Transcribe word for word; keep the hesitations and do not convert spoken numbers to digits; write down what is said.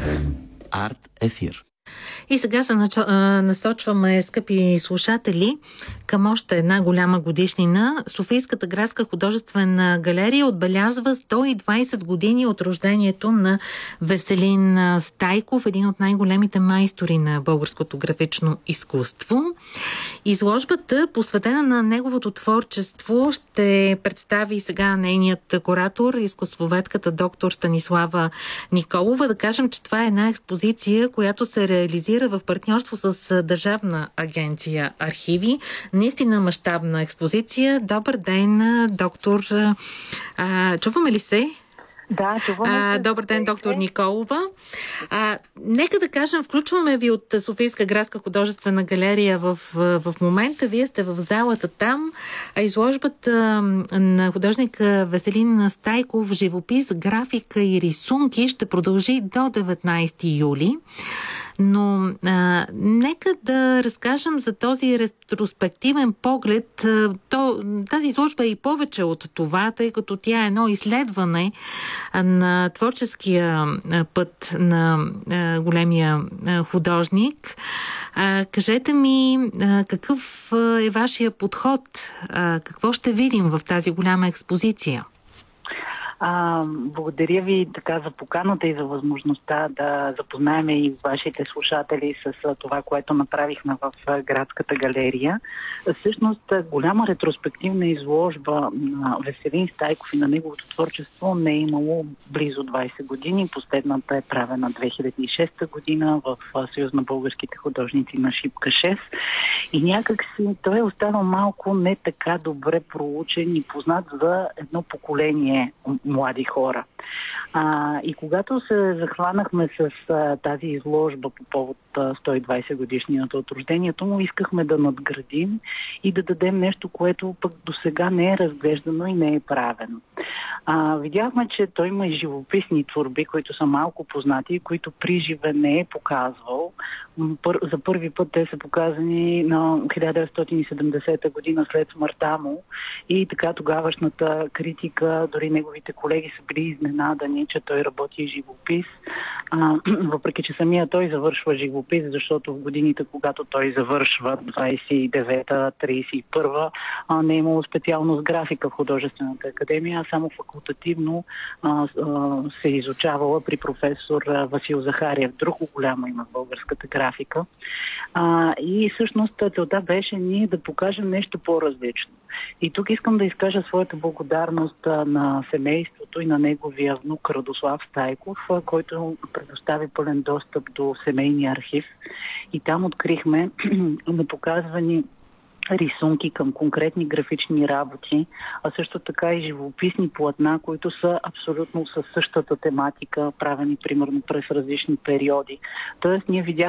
Арт ефир. И сега се начо... насочваме, скъпи слушатели, към още една голяма годишнина. Софийската градска художествена галерия отбелязва сто и двайсет години от рождението на Веселин Стайков, един от най-големите майстори на българското графично изкуство. Изложбата, посветена на неговото творчество, ще представи сега нейният куратор, изкуствоведката доктор Станислава Николова. Да кажем, че това е една експозиция, която се реализира в партньорство с Държавна агенция Архиви. Наистина мащабна експозиция. Добър ден, доктор. А, чуваме ли се? Да, чуваме се. Добър ден, доктор Николова. А, нека да кажем, включваме ви от Софийска градска художествена галерия в, в момента. Вие сте в залата там. А изложбата на художника Веселин Стайков, живопис, графика и рисунки ще продължи до деветнайсети юли. Но а, нека да разкажем за този ретроспективен поглед. То, тази изложба е и повече от това, тъй като тя е едно изследване на творческия път на а, големия а, художник. А, кажете ми, а, какъв е вашия подход? А, какво ще видим в тази голяма експозиция? А, благодаря ви така за поканата и за възможността да запознаем и вашите слушатели с това, което направихме в градската галерия. Всъщност, голяма ретроспективна изложба на Веселин Стайков и на неговото творчество не е имало близо двайсет години. Последната е правена две хиляди и шеста година в Съюз на българските художници на Шипка шест. И някак си той е останал малко не така добре проучен и познат за едно поколение млади хора. А, и когато се захванахме с а, тази изложба по повод а, сто и двайсет годишнината от рождението му, искахме да надградим и да дадем нещо, което пък до сега не е разглеждано и не е правено. А, видяхме, че той има и живописни творби, които са малко познати, които при живе не е показвал. Пър, за първи път те са показани на хиляда деветстотин и седемдесета година след смъртта му и така тогавашната критика, дори неговите колеги са били изненадани, че той работи живопис, а, въпреки че самия той завършва живопис, защото в годините, когато той завършва двайсет и девета трийсет и първа, а, не е имало специалност графика в художествената академия, а само факултативно а, а, се изучавала при професор Васил Захариев, друго голямо има в българската графика. А, и всъщност целта беше ние да покажем нещо по-различно. И тук искам да изкажа своята благодарност на семейството и на неговия внук Радослав Стайков, който предостави пълен достъп до семейния архив. И там открихме непоказвани рисунки към конкретни графични работи, а също така и живописни платна, които са абсолютно със същата тематика, правени примерно през различни периоди. Тоест ние видяхме